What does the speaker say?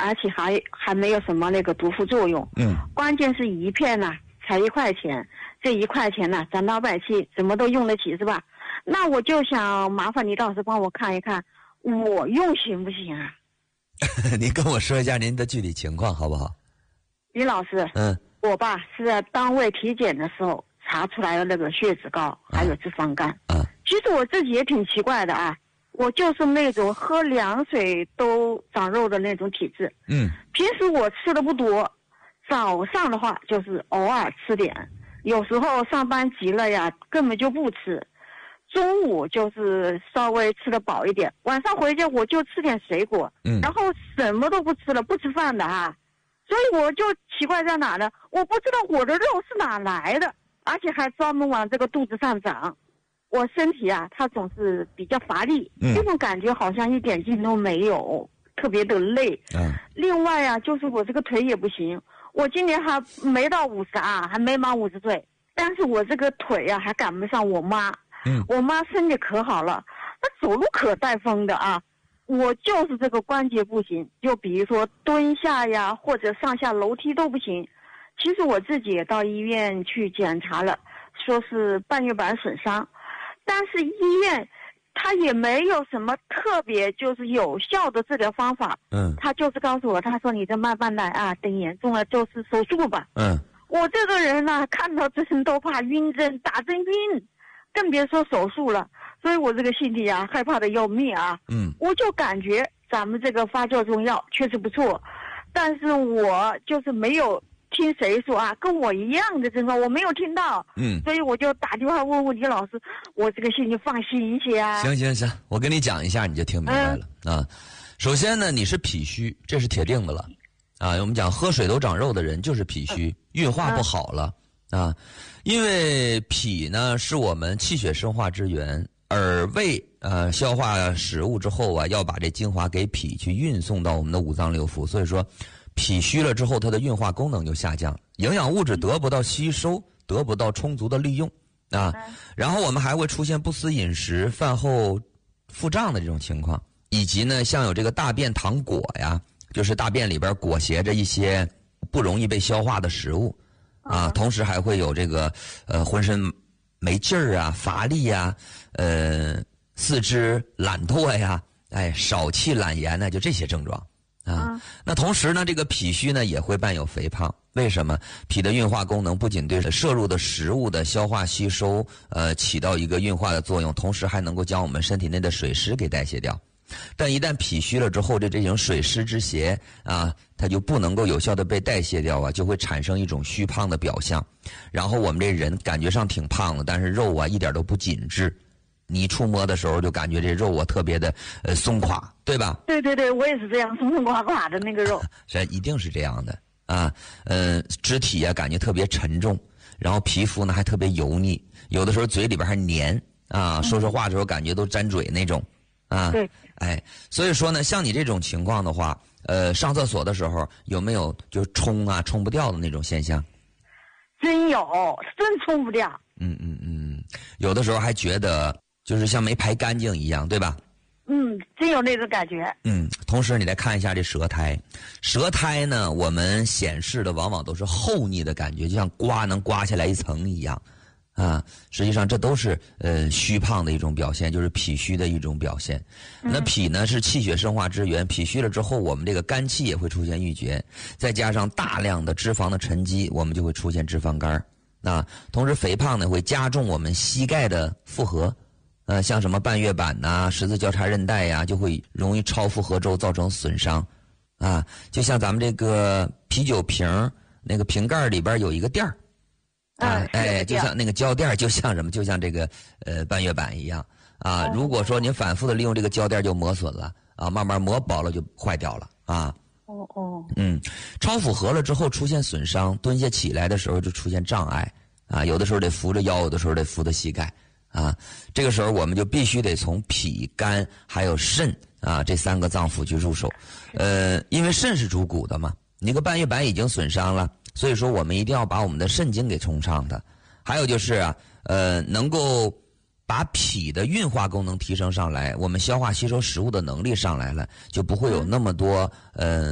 而且还没有什么那个毒副作用。关键是一片呢才1块钱，这1块钱呢咱老百姓什么都用得起是吧？那我就想麻烦李老师帮我看一看，我用行不行啊？ 您跟我说一下您的具体情况好不好？ 李老师，我吧是在单位体检的时候查出来了那个血脂高，还有脂肪肝。其实我自己也挺奇怪的啊，我就是那种喝凉水都长肉的那种体质。平时我吃的不多，早上的话就是偶尔吃点，有时候上班急了呀，根本就不吃。中午就是稍微吃得饱一点，晚上回家我就吃点水果，然后什么都不吃了，不吃饭的啊。所以我就奇怪在哪呢？我不知道我的肉是哪来的，而且还专门往这个肚子上长。我身体啊，它总是比较乏力，这种感觉好像一点劲都没有，特别的累。另外啊，就是我这个腿也不行，我今年还没到50啊，还没满50岁，但是我这个腿啊还赶不上我妈。我妈身体可好了，她走路可带风的啊。我就是这个关节不行，就比如说蹲下呀，或者上下楼梯都不行。其实我自己也到医院去检查了，说是半月板损伤，但是医院他也没有什么特别就是有效的治疗方法。他就是告诉我，他说你这慢慢来啊，等严重了就是手术吧。我这个人呢，看到针都怕晕针，打针晕，更别说手术了。所以我这个心里啊，害怕的要命啊。我就感觉咱们这个发酵中药确实不错，但是我就是没有听谁说啊，跟我一样的症状我没有听到。所以我就打电话问问李老师，我这个心里放心一些啊。 行，我跟你讲一下你就听明白了。首先呢，你是脾虚，这是铁定的了。我们讲喝水都长肉的人就是脾虚，运化不好了。因为脾呢是我们气血生化之源，而胃消化食物之后啊，要把这精华给脾去运送到我们的五脏六腑，所以说脾虚了之后，它的运化功能就下降，营养物质得不到吸收，得不到充足的利用然后我们还会出现不思饮食、饭后腹胀的这种情况，以及呢像有这个大便淌裹呀，就是大便里边裹挟着一些不容易被消化的食物同时还会有这个浑身没劲儿啊、乏力呀、四肢懒惰呀、少气懒言呢，就这些症状那同时呢，这个脾虚呢也会伴有肥胖。为什么？脾的运化功能不仅对摄入的食物的消化吸收起到一个运化的作用，同时还能够将我们身体内的水湿给代谢掉。但一旦脾虚了之后，这种水湿之邪它就不能够有效的被代谢掉就会产生一种虚胖的表象。然后我们这人感觉上挺胖的，但是肉一点都不紧致。你触摸的时候就感觉这肉特别的松垮，对吧？ 对，我也是这样，松松垮垮的那个肉。 这一定是这样的肢体感觉特别沉重，然后皮肤呢还特别油腻，有的时候嘴里边还黏说说话的时候感觉都沾嘴那种对。 所以说呢，像你这种情况的话，上厕所的时候有没有就冲不掉的那种现象？ 真有，真冲不掉。 有的时候还觉得就是像没排干净一样，对吧？ 真有那种感觉。 同时你来看一下这舌苔，舌苔呢，我们显示的往往都是厚腻的感觉，就像能刮下来一层一样实际上这都是虚胖的一种表现，就是脾虚的一种表现。那脾呢是气血生化之源，脾虚了之后，我们这个肝气也会出现郁结，再加上大量的脂肪的沉积，我们就会出现脂肪肝同时肥胖呢会加重我们膝盖的负荷像什么半月板十字交叉韧带就会容易超负荷之后造成损伤就像咱们这个啤酒瓶那个瓶盖里边有一个垫儿就像那个胶垫，就像什么，就像这个半月板一样如果说您反复的利用这个胶垫，就磨损了慢慢磨薄了就坏掉了超负荷了之后出现损伤，蹲下起来的时候就出现障碍有的时候得扶着腰，有的时候得扶着膝盖这个时候我们就必须得从脾、肝还有肾这3个脏腑去入手因为肾是主骨的嘛，你个半月板已经损伤了，所以说我们一定要把我们的肾经给冲畅的。还有就是能够把脾的运化功能提升上来，我们消化吸收食物的能力上来了，就不会有那么多